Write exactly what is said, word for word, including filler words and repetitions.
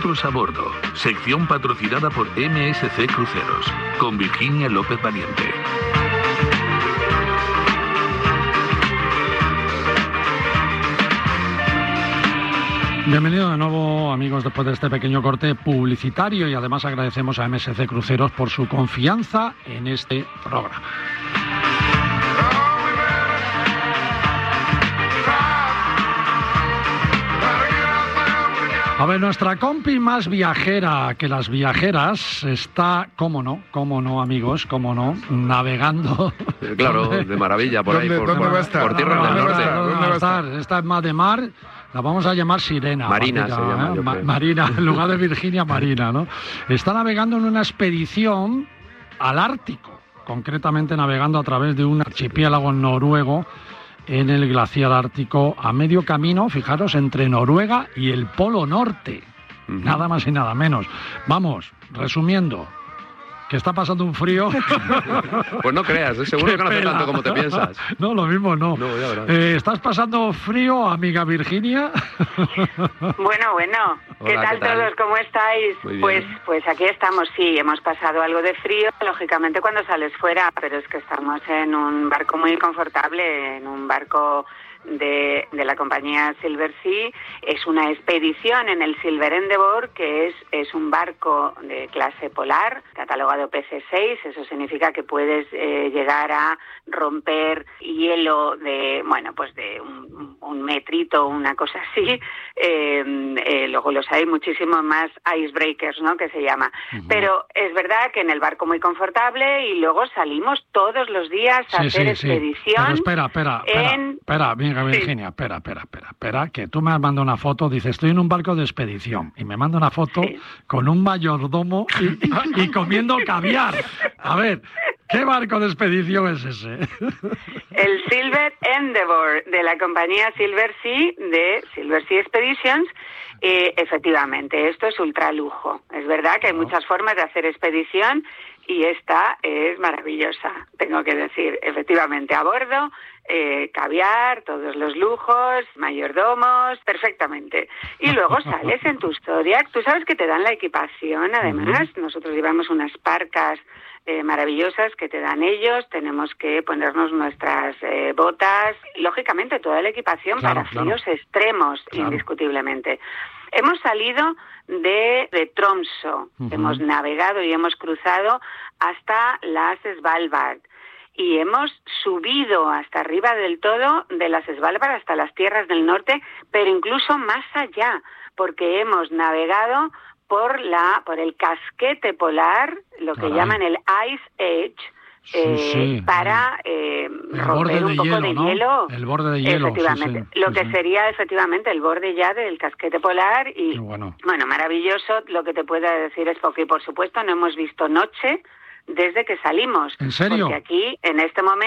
nosotros a bordo, sección patrocinada por M S C Cruceros, con Virginia López Valiente. Bienvenido de nuevo, amigos, después de este pequeño corte publicitario, y además agradecemos a M S C Cruceros por su confianza en este programa. A ver, nuestra compi más viajera que las viajeras está, cómo no, cómo no, amigos, cómo no, navegando. Claro, de maravilla, por ahí, por, ¿dónde va a estar? por tierras del norte. ¿Dónde va a estar? Esta es más de mar, la vamos a llamar Sirena. Marina se llama, ¿eh? yo Ma- creo. Marina, en lugar de Virginia, Marina, ¿no? Está navegando en una expedición al Ártico, concretamente navegando a través de un archipiélago noruego en el glaciar ártico, a medio camino, fijaros, entre Noruega y el Polo Norte. Uh-huh. Nada más y nada menos. Vamos, resumiendo, que está pasando un frío. Pues no creas, ¿eh? Seguro ¡Qué que no hace pela! tanto como te piensas. No, lo mismo no. No, ya verás. Eh, ¿Estás pasando frío, amiga Virginia? Bueno, bueno, ¿qué Hola, tal, ¿qué tal? todos? ¿Cómo estáis? Muy bien. Pues, pues aquí estamos, sí, hemos pasado algo de frío, lógicamente cuando sales fuera, pero es que estamos en un barco muy confortable, en un barco de, de la compañía Silver Sea. Es una expedición en el Silver Endeavour, que es, es un barco de clase polar, catalogado P C seis, eso significa que puedes eh, llegar a romper hielo de, bueno, pues de un, un metrito, una cosa así. Eh, eh, luego los hay muchísimos más icebreakers, ¿no?, que se llama. Uh-huh. Pero es verdad que en el barco muy confortable, y luego salimos todos los días a Sí, hacer sí, expedición. sí. Pero espera, espera, espera, en... espera, amiga Virginia, Sí. espera, espera, espera, espera, que tú me has mandado una foto, dice, estoy en un barco de expedición, y me manda una foto Sí. con un mayordomo y, y, y comiendo caviar. A ver, ¿qué barco de expedición es ese? El Silver Endeavour, de la compañía Silver Sea, de Silver Sea Expeditions. Eh, efectivamente, esto es ultralujo. Es verdad que hay muchas formas de hacer expedición, y esta es maravillosa, tengo que decir. Efectivamente, a bordo, eh, caviar, todos los lujos, mayordomos, perfectamente. Y luego sales en tu Zodiac. Tú sabes que te dan la equipación, además. Uh-huh. Nosotros llevamos unas parcas Eh, maravillosas que te dan ellos. Tenemos que ponernos nuestras eh, botas, lógicamente toda la equipación, claro, para fríos claro. extremos, claro. indiscutiblemente. Hemos salido de, de Tromsø, uh-huh. hemos navegado y hemos cruzado hasta las Svalbard, y hemos subido hasta arriba del todo de las Svalbard hasta las tierras del norte, pero incluso más allá, porque hemos navegado por la por el casquete polar, lo que Caray. llaman el Ice Edge, sí, eh, sí. para eh, romper un poco hielo, de ¿no? hielo. El borde de hielo. Efectivamente. Sí, sí. Lo sí, que sí. sería efectivamente el borde ya del casquete polar. Y bueno. bueno, maravilloso. Lo que te puedo decir es porque, por supuesto, no hemos visto noche desde que salimos. ¿En serio? Porque aquí, en este momento,